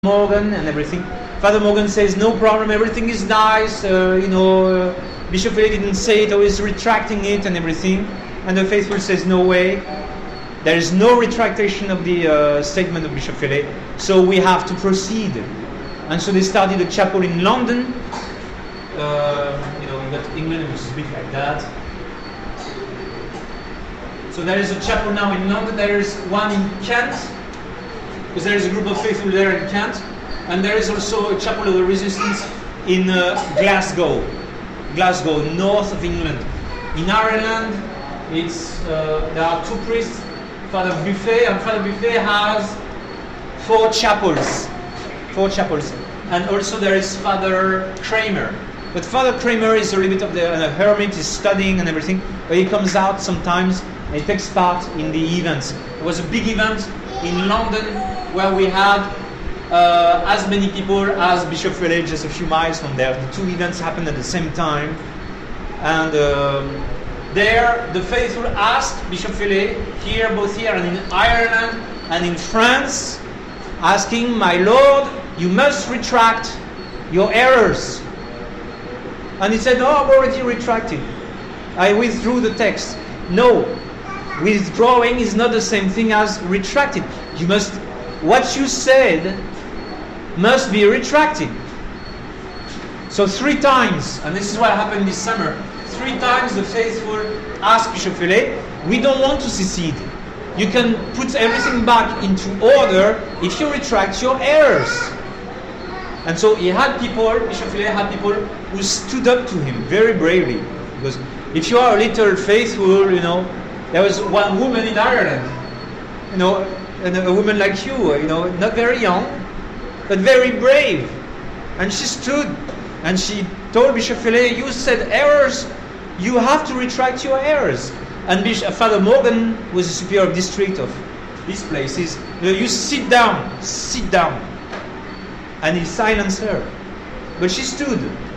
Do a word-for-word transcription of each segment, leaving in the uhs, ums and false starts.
Morgan and everything. Father Morgan says, no problem, everything is nice, uh, you know, uh, Bishop Villers didn't say it, or he's retracting it and everything. And the faithful says, no way. There is no retractation of the uh, statement of Bishop Villers, so we have to proceed. And so they started a chapel in London. Uh, you know, you got England, which is a bit like that. So there is a chapel now in London, there is one in Kent, because there is a group of faithful there in Kent, and there is also a chapel of the resistance in uh, Glasgow, Glasgow, north of England. In Ireland, it's uh, there are two priests, Father Buffet, and Father Buffet has four chapels, four chapels, and also there is Father Kramer. But Father Kramer is a little bit of the uh, hermit, is studying and everything, but he comes out sometimes and he takes part in the events. There was a big event in London where we had uh, as many people as Bishop Villers, just a few miles from there. The two events happened at the same time. And um, there, the faithful asked Bishop Villers, here, both here and in Ireland and in France, asking, my Lord, you must retract your errors. And he said, no, I've already retracted. I withdrew the text. No, withdrawing is not the same thing as retracted. You must, what you said must be retracted. So three times, and this is what happened this summer, three times the faithful asked Bishop Villers, we don't want to secede. You can put everything back into order if you retract your errors. And so he had people, Bishop Villers had people who stood up to him very bravely. Because if you are a little faithful, you know, there was one woman in Ireland, you know, and a woman like you, you know, not very young, but very brave. And she stood and she told Bishop Villers, you said errors, you have to retract your errors. And Bishop, Father Morgan was the superior of district of these places. You know, you sit down, sit down. And he silenced her. But she stood.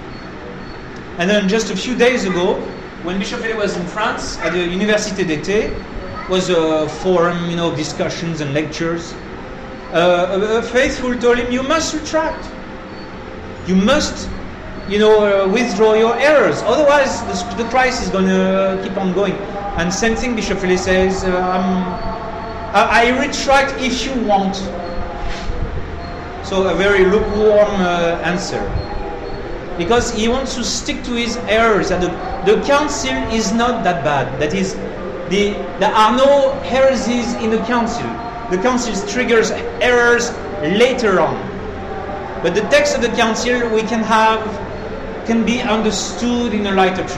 And then just a few days ago, when Bishop Villers was in France at the Université d'été, was a forum, you know, discussions and lectures. Uh, a, a faithful told him, you must retract. You must, you know, uh, withdraw your errors. Otherwise, the, the Christ is going to keep on going. And same thing, Bishop Villers says, uh, um, I, I retract if you want. So a very lukewarm uh, answer. Because he wants to stick to his errors. And the, the council is not that bad. That is, the, there are no heresies in the council. The council triggers errors later on. But the text of the council we can have can be understood in a lighter tradition.